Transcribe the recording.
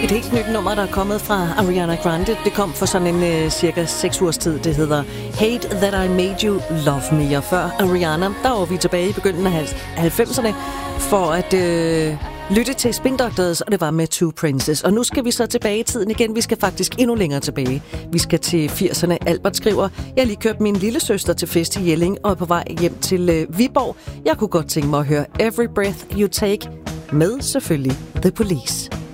Et helt nyt nummer, der er kommet fra Ariana Grande. Det kom for sådan en cirka 6 ugers tid. Det hedder Hate That I Made You Love Me. Og før Ariana, der var vi tilbage i begyndelsen af 90'erne for at lytte til Spin Doctors, og det var med Two Princes. Og nu skal vi så tilbage i tiden igen. Vi skal faktisk endnu længere tilbage. Vi skal til 80'erne. Albert skriver, jeg har lige kørt min lille søster til fest i Jelling og er på vej hjem til Viborg. Jeg kunne godt tænke mig at høre Every Breath You Take med selvfølgelig The Police.